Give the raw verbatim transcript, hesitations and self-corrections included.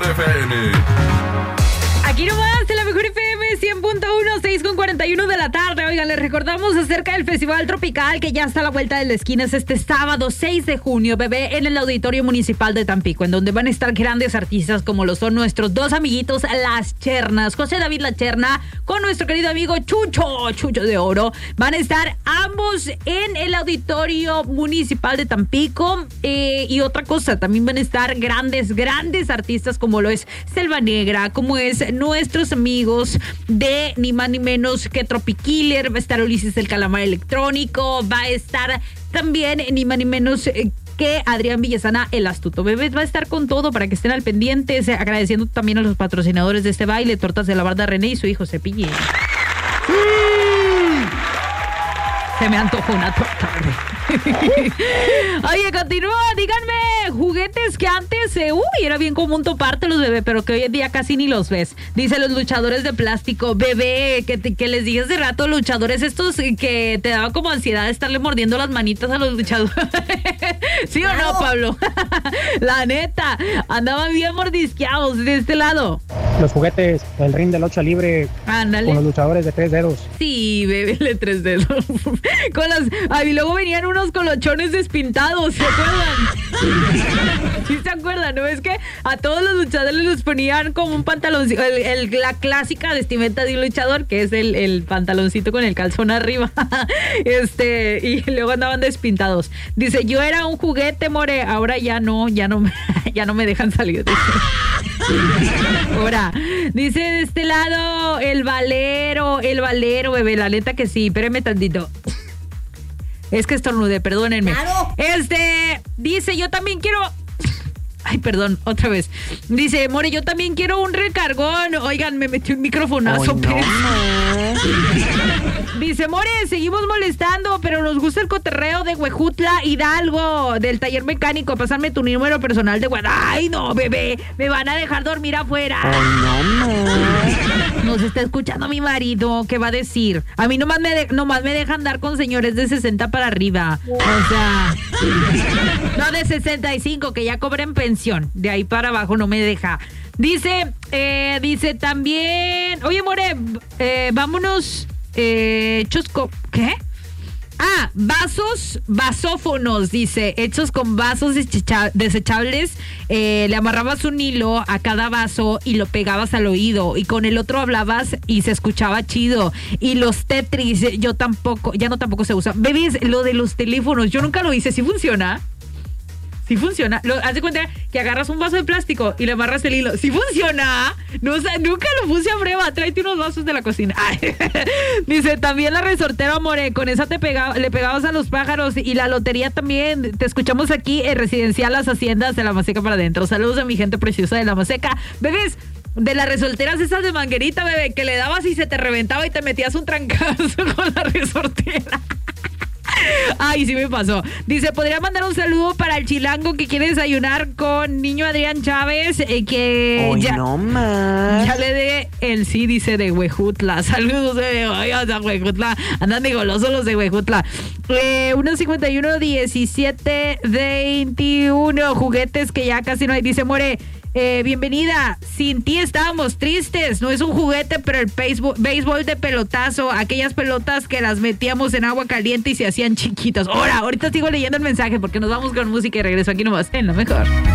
mejor F M. Aquí nomás, en la mejor F M cien punto uno, seis con cuarenta y uno de la tarde. Oigan, les recordamos acerca del Festival Tropical que ya está a la vuelta de la esquina. Es este sábado seis de junio, bebé, en el Auditorio Municipal de Tampico, en donde van a estar grandes artistas como lo son nuestros dos amiguitos, Las Chernas, José David La Cherna, con nuestro querido amigo Chucho, Chucho de Oro. Van a estar ambos en el Auditorio Municipal de Tampico. Eh, y otra cosa, también van a estar grandes, grandes artistas como lo es Selva Negra, como es nuestros amigos de ni más ni menos que Tropikiller. Va a estar Ulises el Calamar Electrónico, va a estar también ni más ni menos que Adrián Villasana, el astuto bebé. Va a estar con todo para que estén al pendiente, agradeciendo también a los patrocinadores de este baile, Tortas de la Barda René y su hijo Cepillín. Se me antojó una torta, bebé. Oye, continúa, díganme, juguetes que antes, eh, uy, era bien común topártelos, bebé, pero que hoy en día casi ni los ves. Dice los luchadores de plástico, bebé, que, te, que les dije hace rato, luchadores estos que te daba como ansiedad estarle mordiendo las manitas a los luchadores. ¿Sí o no, Pablo? La neta, andaban bien mordisqueados de este lado. Los juguetes, el ring de lucha libre. Ándale. Con los luchadores de tres dedos. Sí, bebé, de tres dedos. Con las... Ay, y luego venían unos colochones despintados, ¿se acuerdan? Sí, se acuerdan, ¿no? Es que a todos los luchadores les ponían como un pantaloncito, el, el, la clásica vestimenta de un luchador, que es el, el pantaloncito con el calzón arriba. Este, y luego andaban despintados. Dice, yo era un juguete, more, ahora ya no, ya no, ya no me dejan salir. Ahora, dice de este lado, el valero, el valero, bebé, la neta que sí, espérenme tantito. Es que estornudé, perdónenme. Claro. Este, dice, yo también quiero... Ay, perdón, otra vez. Dice, more, yo también quiero un recargón. Oigan, me metí un microfonazo. Oh, no, no. Dice, more, seguimos molestando, pero nos gusta el cotorreo de Huejutla Hidalgo, del taller mecánico. Pásame tu número personal de Guadalajara. Ay, no, bebé, me van a dejar dormir afuera. Oh, no, no. Nos está escuchando mi marido, ¿qué va a decir? A mí nomás me, de, nomás me dejan dar con señores de sesenta para arriba. O sea, no, de sesenta y cinco, que ya cobren pensión. De ahí para abajo no me deja. Dice, eh, dice también, oye, more, eh, vámonos, eh, chusco, ¿qué? Ah, vasos, vasófonos, dice, hechos con vasos desechables. Eh, le amarrabas un hilo a cada vaso y lo pegabas al oído, y con el otro hablabas y se escuchaba chido. Y los Tetris, yo tampoco, ya no tampoco se usa. Bebés, lo de los teléfonos, yo nunca lo hice. ¿Sí funciona? Sí funciona. Lo, haz de cuenta que agarras un vaso de plástico y le amarras el hilo. Sí funciona. No, o sea, nunca lo puse a prueba. Tráete unos vasos de la cocina. Ay. Dice, también la resortera, more. Con esa te pegaba, le pegabas a los pájaros. Y la lotería también. Te escuchamos aquí en Residencial Las Haciendas de La Maseca para adentro. Saludos a mi gente preciosa de La Maseca. Bebés, de las resorteras esas de manguerita, bebé, que le dabas y se te reventaba y te metías un trancazo con la resortera. Ay, sí me pasó. Dice, ¿podría mandar un saludo para el chilango que quiere desayunar con niño Adrián Chávez? Eh, que oh, ya, no más. Ya le dé el sí, dice, de Huejutla. Saludos de Huejutla. Andan de golosos los de Huejutla. Eh, uno cincuenta y uno, diecisiete, veintiuno. Juguetes que ya casi no hay. Dice, more, Eh, bienvenida, sin ti estábamos tristes. No es un juguete, pero el béisbol, béisbol de pelotazo, aquellas pelotas que las metíamos en agua caliente y se hacían chiquitas. Ahora, ahorita sigo leyendo el mensaje porque nos vamos con música y regreso aquí nomás en Lo Mejor.